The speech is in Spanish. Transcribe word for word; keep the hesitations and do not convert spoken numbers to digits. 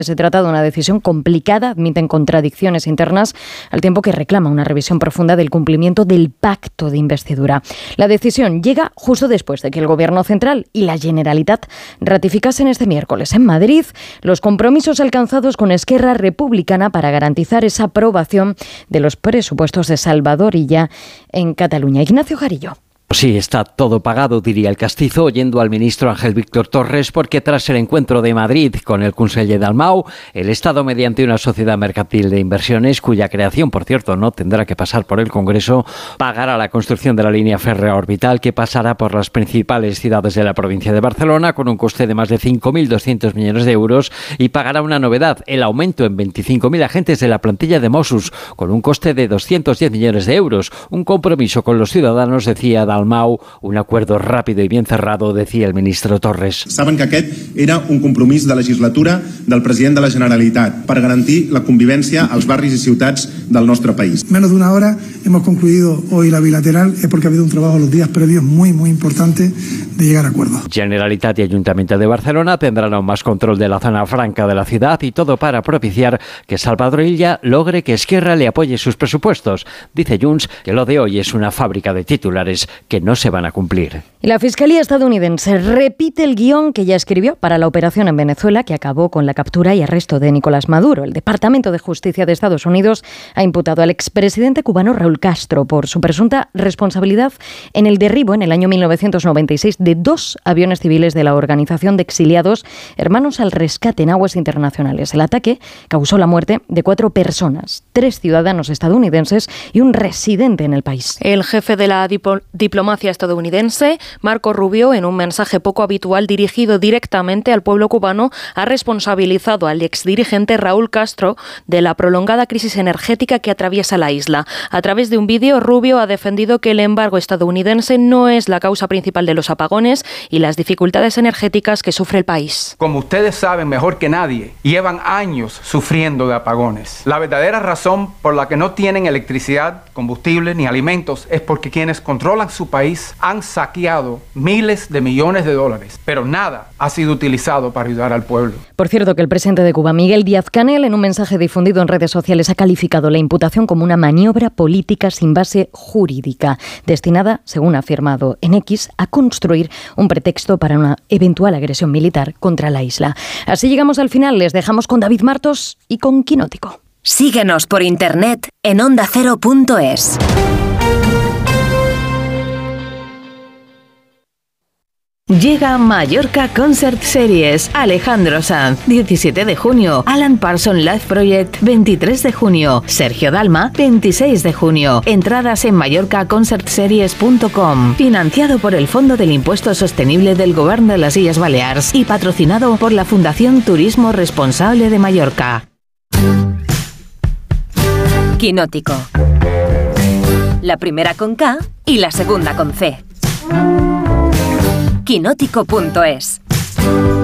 Se trata de una decisión complicada, admiten contradicciones internas, al tiempo que reclama una revisión profunda del cumplimiento del pacto de investidura. La decisión llega justo después de que el Gobierno central y la Generalitat ratificasen este miércoles en Madrid los compromisos alcanzados con Esquerra Republicana para garantizar esa aprobación de los presupuestos de Salvador Illa en Cataluña. Ignacio Jarillo. Sí, está todo pagado, diría el castizo, oyendo al ministro Ángel Víctor Torres, porque tras el encuentro de Madrid con el conseller Dalmau, el Estado, mediante una sociedad mercantil de inversiones, cuya creación, por cierto, no tendrá que pasar por el Congreso, pagará la construcción de la línea férrea orbital que pasará por las principales ciudades de la provincia de Barcelona con un coste de más de cinco mil doscientos millones de euros y pagará una novedad, el aumento en veinticinco mil agentes de la plantilla de Mossos, con un coste de doscientos diez millones de euros. Un compromiso con los ciudadanos, decía Dalmau. Un acuerdo rápido y bien cerrado, decía el ministro Torres. Saben que aquest era un compromís de legislatura del president de la Generalitat per garantir la convivència als barris y ciutats del nostre país. Menos de una hora hemos concluido hoy la bilateral, es porque ha habido un trabajo los días previos muy, muy importante de llegar a acuerdos. Generalitat y Ayuntamiento de Barcelona tendrán aún más control de la zona franca de la ciudad y todo para propiciar que Salvador Illa logre que Esquerra le apoye sus presupuestos. Dice Junts que lo de hoy es una fábrica de titulares que no se van a cumplir. Y la Fiscalía estadounidense repite el guión que ya escribió para la operación en Venezuela que acabó con la captura y arresto de Nicolás Maduro. El Departamento de Justicia de Estados Unidos ha imputado al expresidente cubano Raúl Castro por su presunta responsabilidad en el derribo en el año mil novecientos noventa y seis de dos aviones civiles de la Organización de Exiliados Hermanos al Rescate en aguas internacionales. El ataque causó la muerte de cuatro personas, tres ciudadanos estadounidenses y un residente en el país. El jefe de la dipo- diplomacia estadounidense, Marco Rubio, en un mensaje poco habitual dirigido directamente al pueblo cubano, ha responsabilizado al exdirigente Raúl Castro de la prolongada crisis energética que atraviesa la isla. A través de un vídeo, Rubio ha defendido que el embargo estadounidense no es la causa principal de los apagones y las dificultades energéticas que sufre el país. Como ustedes saben mejor que nadie, llevan años sufriendo de apagones. La verdadera razón por la que no tienen electricidad, combustible ni alimentos es porque quienes controlan su país han saqueado miles de millones de dólares, pero nada ha sido utilizado para ayudar al pueblo. Por cierto, que el presidente de Cuba, Miguel Díaz-Canel, en un mensaje difundido en redes sociales, ha calificado la imputación como una maniobra política sin base jurídica, destinada, según ha afirmado en X, a construir un pretexto para una eventual agresión militar contra la isla. Así llegamos al final. Les dejamos con David Martos y con Quinótico. Síguenos por internet en onda cero punto es. Llega Mallorca Concert Series. Alejandro Sanz, diecisiete de junio. Alan Parsons Live Project, veintitrés de junio. Sergio Dalma, veintiséis de junio. Entradas en mallorca concert series punto com. Financiado por el Fondo del Impuesto Sostenible del Gobierno de las Illes Balears y patrocinado por la Fundación Turismo Responsable de Mallorca. Quinótico. La primera con K y la segunda con C. quinótico punto es.